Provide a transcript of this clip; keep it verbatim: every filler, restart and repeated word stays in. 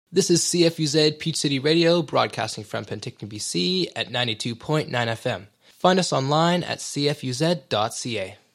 This is C F U Z Peach City Radio, broadcasting from Penticton, B C at ninety-two point nine F M. Find us online at c f u z dot c a.